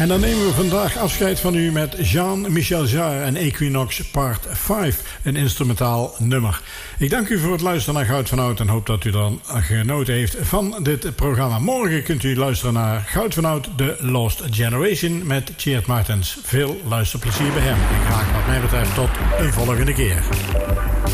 En dan nemen we vandaag afscheid van u met Jean-Michel Jarre en Equinox Part 5, een instrumentaal nummer. Ik dank u voor het luisteren naar Goud van Oud en hoop dat u dan genoten heeft van dit programma. Morgen kunt u luisteren naar Goud van Oud, The Lost Generation met Tjeerd Martens. Veel luisterplezier bij hem en graag wat mij betreft tot een volgende keer.